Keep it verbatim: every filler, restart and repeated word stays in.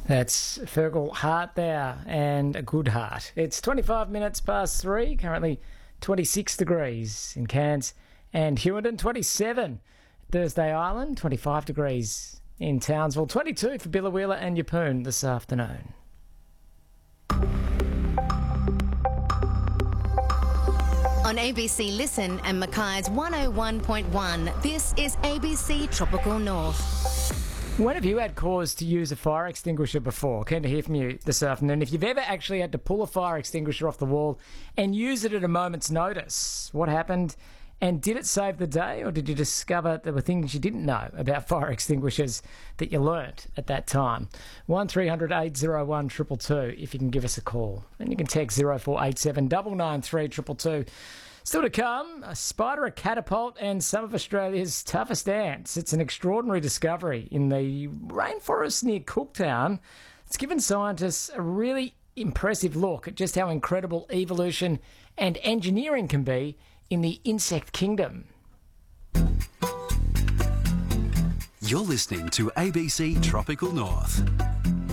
That's Fergal Hart there, and a good heart. It's twenty-five minutes past three, currently twenty-six degrees in Cairns and Hewenden, twenty-seven Thursday Island, twenty-five degrees in Townsville, twenty-two for Biloela and Yeppoon this afternoon. On A B C Listen and Mackay's one oh one point one, this is A B C Tropical North. When have you had cause to use a fire extinguisher before? Keen to hear from you this afternoon. If you've ever actually had to pull a fire extinguisher off the wall and use it at a moment's notice, what happened? And did it save the day, or did you discover there were things you didn't know about fire extinguishers that you learnt at that time? one three hundred eight oh one two two two if you can give us a call. And you can text zero four eight seven nine nine three two two two. Still to come, a spider, a catapult, and some of Australia's toughest ants. It's an extraordinary discovery in the rainforest near Cooktown. It's given scientists a really impressive look at just how incredible evolution and engineering can be in the insect kingdom. You're listening to A B C Tropical North.